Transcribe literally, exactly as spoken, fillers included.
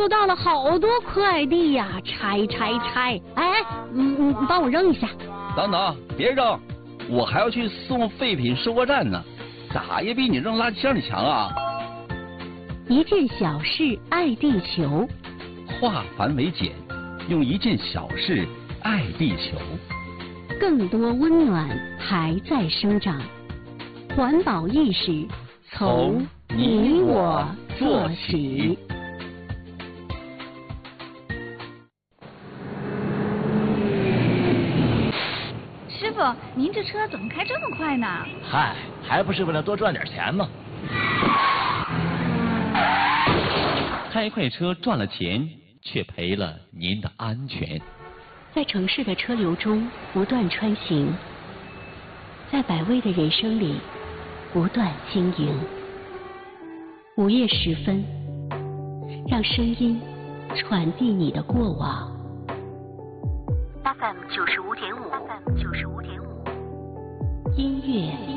收到了好多快递呀，拆拆拆！哎，嗯嗯，帮我扔一下。 等等，别扔，我还要去送废品收购站呢，咋也比你扔垃圾箱里强啊！ 一件小事爱地球， 化繁为简，用一件小事爱地球。 更多温暖还在生长，环保意识从你我做起。 师傅，您这车怎么开这么快呢？ 嗨，还不是为了多赚点钱吗？ 开快车赚了钱，却赔了您的安全。 在城市的车流中不断穿行，在百味的人生里不断经营。午夜时分，让声音传递你的过往。F M 九十五点五，F M 九十五点五，音乐